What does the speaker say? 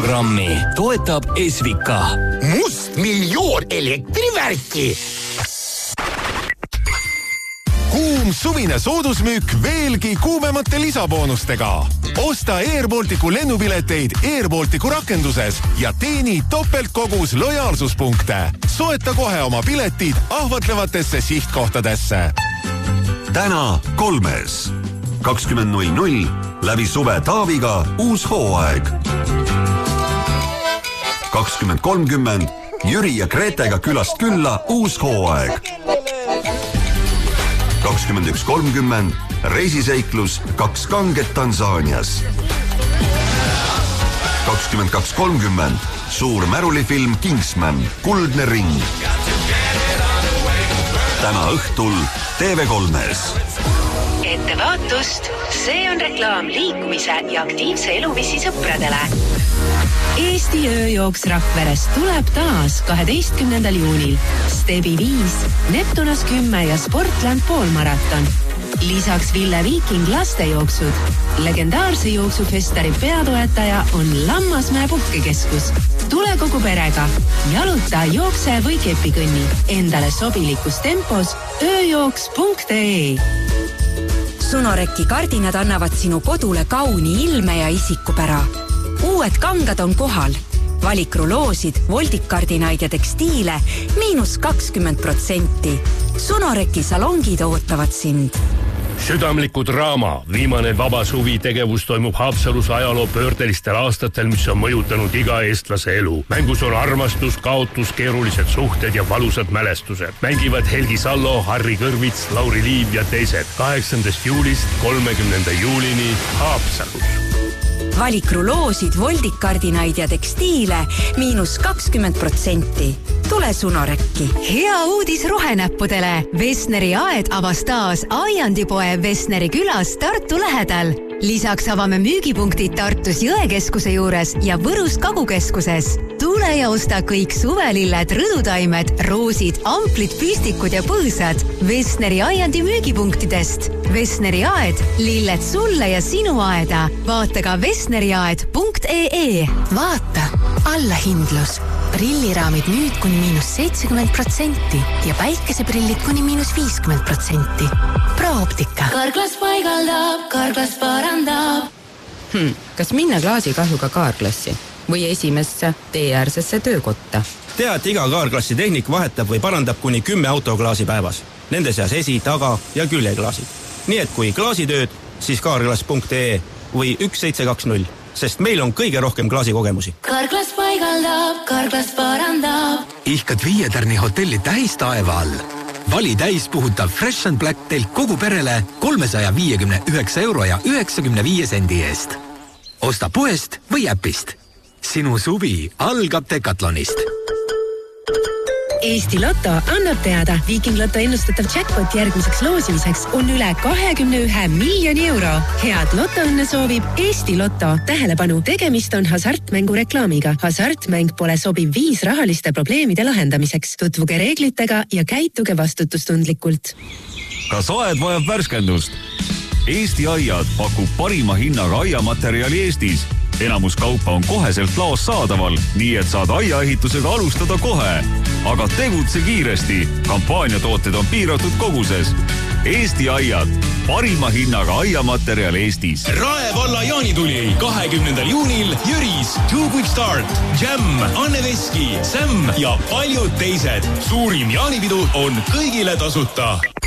programmi toetab Esvika. Mustmiljoon elektrivärki. Kuum suvine soodusmüük veelgi kuumemate lisaboonustega. Osta Air Balticu lennupileteid Air Balticu rakenduses ja teeni topeltkogus lojaalsuspunkte. Soeta kohe oma piletid ahvatlevatesse sihtkohtadesse. Täna 3. 20.00 läbi suve Taaviga uus hooaeg. 20.30 Jüri ja Gretega külast külla uus hooaeg. 21.30 reisiseiklus 2 kanget Tansaanias. 22.30 suur märulifilm Kingsman, Kuldne ring. Täna õhtul TV3-s. Ettevaatust, see on reklaam liikumise ja aktiivse eluviisi sõpradele. Eesti ööjooks Rakveres tuleb taas 12. juunil. Stebi 5, Neptunas 10 ja Sportland poolmaraton. Lisaks Ville Viiking lastejooksud. Legendaarse jooksufestari peatoetaja on Lammasmäe puhkekeskus. Tule kogu perega. Jaluta, jookse või kepikõnni. Endale sobilikus tempos ööjooks.ee. Sunoreki kardinad annavad sinu kodule kauni ilme ja isikupära. Uued kangad on kohal. Valik ruloosid, voldikkardinaid ja tekstiile -20%. Sunoreki salongid ootavad sind. Südamliku draama. Viimane vaba suvi tegevus toimub Haapsalus ajaloo pöördelistel aastatel, mis on mõjutanud iga eestlase elu. Mängus on armastus, kaotus, keerulised suhted ja valusad mälestused. Mängivad Helgi Sallo, Harri Kõrvits, Lauri Liiv ja teised. 8. juulist 30. juulini Haapsalus. Valik ruloosid, voldikkardinaid ja tekstiile -20%. Tule Sunorekki. Hea uudis rohenäppudele. Vesneri aed avas taas Aiandipoe Vesneri külas Tartu lähedal. Lisaks avame müügipunktid Tartus Jõekeskuse juures ja Võrus Kagukeskuses. Tule ja osta kõik suvelilled, rõdutaimed, roosid, amplid, püstikud ja põõsad Vesneri Aiandi müügipunktidest. Vesneri aed, lilled sulle ja sinu aeda. Vaata ka vesneriaed.ee. Vaata, allahindlus. Prilliraamid nüüd kuni -70% ja päikeseprillid kuni -50%. Prooptika. Karglas paigaldab, Karglas parandab. Kas minna klaasikahjuga kaarklassi või esimesse teeäärsesse töökotta? Tead, iga kaarklassi tehnik vahetab või parandab kuni 10 autoklaasi päevas. Nende seas esi-, taga- ja küljeklaasid. Nii et kui klaasitööd, siis kaarklas.ee või 1720. Sest meil on kõige rohkem klaasikogemusi. Karglas paigaldab, Karglas parandab. Ihkad 5 tärni hotelli täistaeva all. Vali täispuhutav Fresh and Black telk kogu perele 359,95 eest. Osta poest või äpist. Sinu suvi algab Decathlonist. Eesti Lotto annab teada, Viiking Lotto ennustatav jackpot järgmiseks loosimiseks on üle 21 miljoni euro. Head lotoõnne soovib Eesti Lotto. Tähelepanu, tegemist on hasartmängu reklaamiga. Hasartmäng pole sobiv viis rahaliste probleemide lahendamiseks. Tutvuge reeglitega ja käituge vastutustundlikult. Kas aed vajab värskendust? Eesti Aiad pakub parima hinnaga aiamaterjali Eestis. Enamus kaupa on koheselt laos saadaval, nii et saad aiaehitusega alustada kohe. Aga tegutse kiiresti. Kampaaniatooted on piiratud koguses. Eesti Aiad. Parima hinnaga aiamaterjal Eestis. Rae valla jaanituli 20. juunil Jüris, Two Quick Start, Jam, Anne Veski, Sam ja paljud teised. Suurim jaanipidu on kõigile tasuta.